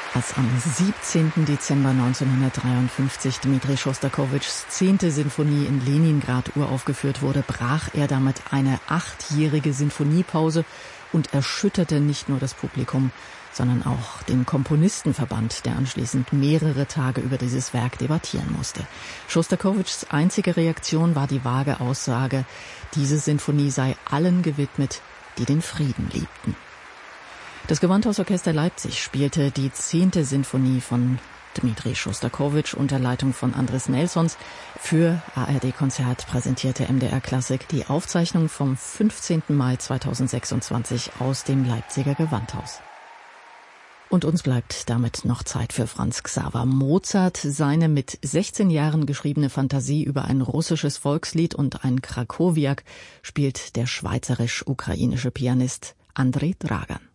Als am 17. Dezember 1953 Dmitri Schostakowitschs 10. Sinfonie in Leningrad uraufgeführt wurde, brach er damit eine 8-jährige Sinfoniepause und erschütterte nicht nur das Publikum, sondern auch den Komponistenverband, der anschließend mehrere Tage über dieses Werk debattieren musste. Schostakowitschs einzige Reaktion war die vage Aussage, diese Sinfonie sei allen gewidmet, die den Frieden liebten. Das Gewandhausorchester Leipzig spielte die 10. Sinfonie von Dmitri Schostakowitsch unter Leitung von Andris Nelsons. Für ARD Konzert präsentierte MDR Klassik die Aufzeichnung vom 15. Mai 2026 aus dem Leipziger Gewandhaus. Und uns bleibt damit noch Zeit für Franz Xaver Mozart. Seine mit 16 Jahren geschriebene Fantasie über ein russisches Volkslied und ein Krakowiak spielt der schweizerisch-ukrainische Pianist Andrei Dragan.